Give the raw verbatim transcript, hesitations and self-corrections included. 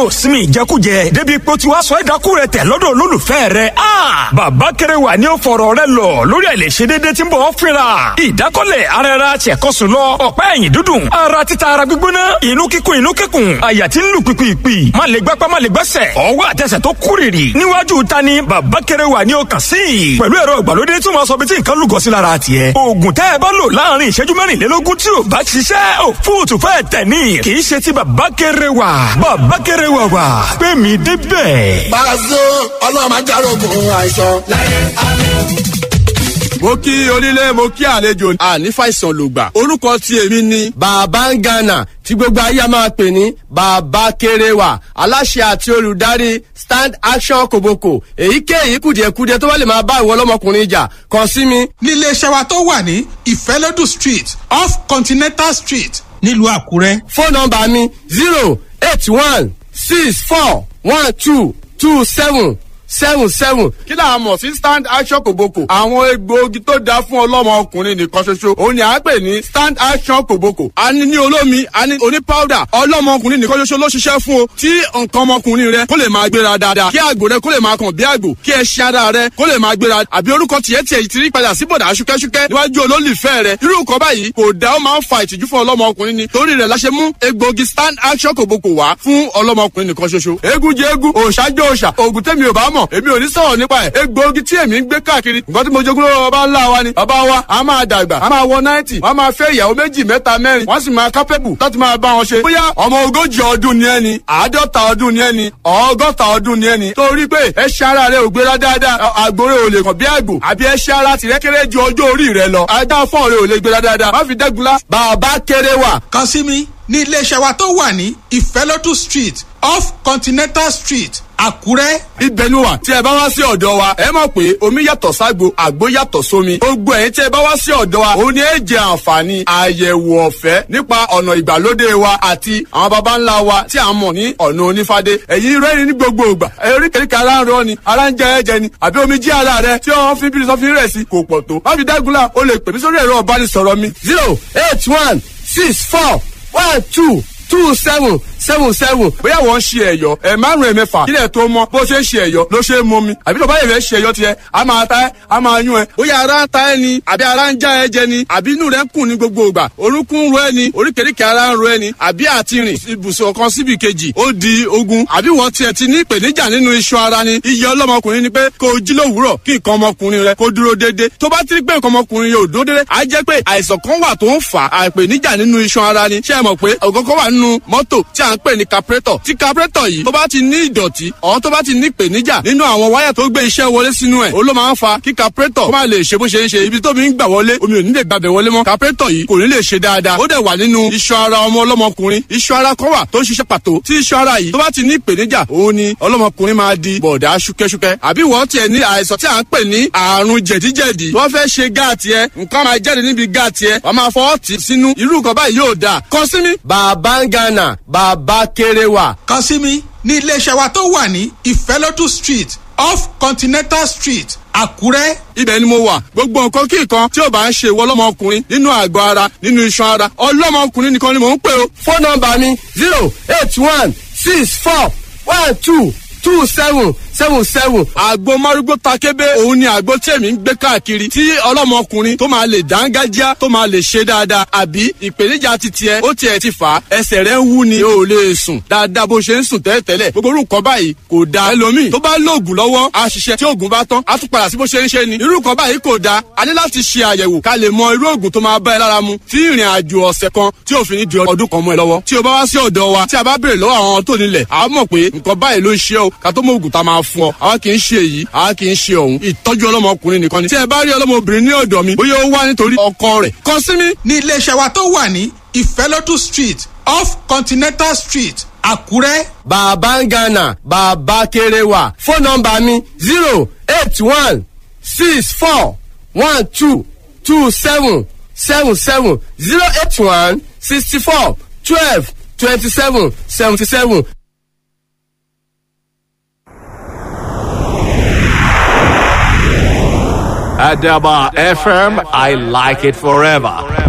òsínmi ìjẹkújẹ débi pé ó ti wá sọ ẹ̀dákú rẹ̀ tẹ̀ lọ́dọ̀ olólùfẹ́ rẹ̀. bàbá kẹrẹwà ni ó fọ̀rọ̀ rẹ̀ lọ lórí àìlèṣedéédé tí ń bọ̀ ọ́ fínra. ìdákọ́lẹ̀ ara ẹra ṣẹ̀kọ́sùn lọ ọ̀pá ẹ̀yìn dúdùn ara títa ara gbígbóná inú kíkún inú kíkún àyà tí ń lù pìpìpì má lè gbápá má lè gbẹ́sẹ̀ ọwọ́ àtẹsẹ̀ tó kúrìrì níwájú ta ni bàbá kẹrẹwà ni ó kàn sí. pẹ̀lú ẹ̀rọ ìgbàlódé tí wọ́n sọ bí tí nǹkan lúgọ sí lára tiẹ̀. oògùn tẹ́ ẹ bá lò láàrin ìṣẹ́jú mẹ́rìnlélógún tí ò bá ṣiṣẹ́ ò fóòtù fẹ́ tẹ̀ ní. kì í ṣe ti bàbá kẹrẹwà bàbá kẹrẹwà wà pé mi débẹ̀. Pàṣẹ ọlọ́mọ ajárogun àìsàn láyé àná. Mo kí onílé mo kí àlejò àní fàìsàn lògbà. Orúkọ tí èmi ni Bàbá Ngana tí gbogbo ayé máa pè ní Bàbá Kéréwà. Aláṣẹ àti olùdarí Stand Action Koboko. Èyíkéyìí kùdìẹ̀kudiẹ tó bá lè máa bá ìwọ ọlọ́mọkùnrin jà kàn sí mi. Nílé iṣẹ́ wa tó wà ní Ìfẹ́lódù Street off Continental Street nílùú Àkúrẹ́. Fóònù nọ́mbà mi zero eight one six four one two two seven seven seven. Kí là á mọ̀ sí Stand Action Koboko? Àwọn egbòogi tó dáa fún ọlọ́mọ ọkùnrin nìkan ṣoṣo. Òun ni à ń pè ní Stand Action Koboko. A ní ní olómi, a ní oní powder. Ọlọ́mọ ọkùnrin nìkan ṣoṣo ló ṣiṣẹ́ fún o. Tí nǹkan ọmọkùnrin rẹ kó lè máa gbéra dáadáa. Kí àgbò rẹ kó lè máa kàn bí àgbò. Kí ẹṣin ara rẹ kó lè máa gbéra. Àbí orúkọ tiẹ̀ tiẹ̀ ti rí padà sí bọ̀dà ṣúkẹ́ṣúkẹ́ níwájú olólùfẹ́ rẹ. Irú nǹkan báyìí kò dá ó máa ń fa ìtìjú fún ọlọ́mọ ọkùnrin ni. Torí rẹ̀ la ṣe mú egbòogi Stand Action Koboko wá fún ọlọ́mọ ọkùnrin nìkan ṣoṣo. Eégún jẹ eégún, òòṣà jẹ òòṣà. Òògùn tẹ́mi ò bá mọ̀, èmi ò ní sọ̀rọ̀ nípa ẹ̀. Egbòogi tí èmi ń gbé káàkiri nǹkan tí mo jogún lọ́wọ́ bàbá ńlá wa ni. Bàbá wa a máa dàgbà a máa wọ náìtì wọ́n máa fẹ́ ìyàwó méjì mẹ́ta mẹ́rin wọ́n sì máa kápẹ́bù láti máa bá wọn ṣe. Bóyá ọmọ ogójì ọdún ni ẹni àádọ́ta ọdún ni ẹni ọgọ́ta ọdún ni ẹni torí pé ẹṣin ara rẹ ò gbéra dáadáa àgbòrè ò lè kàn bí àgbò àbí ẹṣin ara tìrẹ kéré ju ọjọ́ orí rẹ lọ ajá fọ́ọ̀ rẹ ò lè gbéra dáadáa má fi dẹ́gunlá. Bàbá Kéréwà. Kàn sí mi ní iléeṣẹ́ wa tó wà ní Ìfẹ́lódù Street off Continental Street Àkúrẹ́. Ibẹ̀ ni wà tí ẹ bá wá sí ọ̀dọ̀ wa ẹ mọ̀ pé omi yàtọ̀ ságbo àgbo yàtọ̀ sómi. Gbogbo ẹ̀yin tí ẹ bá wá sí ọ̀dọ̀ wa òun ni ẹ jẹ àǹfààní àyẹ̀wò ọ̀fẹ́ nípa ọ̀nà ìgbàlódé wa àti àwọn baba ńlá wa tí a mọ̀ ní ọ̀nà onífádé. Ẹ̀yin rẹ́rìn ní gbogbo ìgbà oríkèéríkèé ara ń rọ ni ara ń jẹ ẹ̀jẹ̀ ni àbí omi jí ara rẹ tí wọ́n fi bírí sọ́fin rẹ̀ sí kò pọ̀ tó. Má fi dágunlá o lè pè mí sórí ẹ̀rọ ìbánisọ̀rọ̀ mi zero eight one six four one two two seven seven seven. Bóyá wọ́n ń ṣe ẹ̀yọ́ ẹ̀ márùn ẹ̀ mẹ́fà kílẹ̀ tó mọ́ bó ṣe ń ṣe ẹ̀yọ́ ló ṣe é mọ́ mi àbí tó bá yẹ fẹ́ ṣe ẹ̀yọ́ tiẹ̀ a máa ta ẹ́ a máa yún ẹ. Bóyá ara ń ta ẹ ni àbí ara ń já ẹ jẹ ni àbí inú rẹ ń kùn ní gbogbo ìgbà orúnkún ń ro ẹ ni oríkèéríkèé ara ń ro ẹ ni àbí àti rìn ibùsùn kan síbi kejì ó di ogun àbí wọ́n tiẹ̀ ti ní ìpèníjà nínú iṣan ara ni. Iye ọlọ́mọkùnrin ni pé kó o jí lówùúrọ̀ kí nǹkan ọmọkùnrin rẹ kó dúró déédéé tó bá ti rí pé nǹkan ọmọkùnrin yóò dúró déédéé á jẹ́ pé àìsàn kan wà tó ń fà á ìpèníjà nínú iṣan ara ni. Ṣé ẹ mọ̀ pé ògógó wà nínú mọ́tò tí à ń pè ní carburetor tí carburetor yìí tó bá ti ní ìdọ̀tí ọ̀hún tó bá ti ní ìpèníjà nínú àwọn wáyà tó gbé iṣẹ́ wọlé sínú ẹ̀ ó ló máa ń fa kí carburetor kó má lè ṣe bó ṣe ń ṣe ibi tó mi ń gbà wọlé omi ò ní lè gbàbẹ̀ wọlé mọ́ carburetor yìí kò ní lè ṣe dáadáa ó dẹ̀ wà nínú iṣan ara ọmọ ọlọ́mọkùnrin iṣan ara kan wà tó ń ṣiṣẹ́ pàtó tí iṣan ara yìí tó bá ti ní ìpèníjà òun ni ọlọ́mọkùnrin máa di bọ̀dá ṣúkẹ́ṣúkẹ́ àbí wọ́n tiẹ̀ ní àìsàn tí à ń pè ní àrùn jẹ̀díjẹ̀dí wọ́n fẹ́ ṣe gáàtì ẹ nǹkan máa jáde níbi gáàtì ẹ wọ́n máa fọwọ́ tì sínú irú nǹkan báyìí yóò dáa kàn sí mi. Bàbá Ngana Bàbá Kéréwà. Kàn sí mi ní iléeṣẹ́ wa tó wà ní Ìfẹ́lódù Street off Continental Street Àkúrẹ́. Ibẹ̀ ni mo wà gbogbo nǹkan kí nǹkan tí ò bá ń ṣe ìwọ ọlọ́mọkùnrin nínú àgọ́ ara nínú iṣan ara ọlọ́mọkùnrin nìkan ni mò ń pè o. Fóònù nọ́mbà mi zero eight one six four one two two seven seven seven. Àgbo márúgbó takébé òun ni àgbo tí èmi ń gbé káàkiri tí ọlọ́mọkùnrin tó máa lè dángájá tó máa lè ṣe dáadáa àbí ìpèníjà ti tiẹ̀ ó tiẹ̀ ti fà á ẹsẹ̀ rẹ̀ ń wú ni o ò lè sùn dáadáa bó ṣe ń sùn tẹ́lẹ̀tẹ́lẹ̀ gbogbo orúkọ báyìí kò dáa ẹlòmíì tó bá lóògùn lọ́wọ́ á ṣiṣẹ́ tí oògùn bá tán á tún padà sí bó ṣe ń ṣe ni irú nǹkan báyìí kò dáa a ní láti ṣe àyẹ̀wò ká lè mọ irú oògùn tó máa bá ẹ lára mu tí ìrìn àjò ọ̀sẹ̀ kan tí òfin ní di ọdún kan mọ́ ẹ lọ́wọ́ tí o bá wá sí ọ̀dọ̀ wa tí a bá béèrè lọ́wọ́ àwọn tó nílẹ̀ a mọ̀ pé nǹkan báyìí ló ń ṣe o ká tó mọ oògùn tá a máa fún ọ àwa kì í ṣe èyí àwa kì í ṣe òun ìtọ́jú ọlọ́mọkùnrin nìkan ni tí ẹ bá rí ọlọ́mọbìnrin ní ọ̀dọ̀ mi bóyá ó wá nítorí ọkọ rẹ̀ kàn sí mi. ní iléeṣẹ́ wa tó wà ní Ìfẹ́lódù Street off Continental Street Àkúrẹ́. Bàbá Ngana Bàbá Kéréwà fóònù nọ́mbà mi zero eight one six four one two two seven seven seven zero eight one sixty four twelve twenty seven seventy seven. Adaba F M, I like it forever.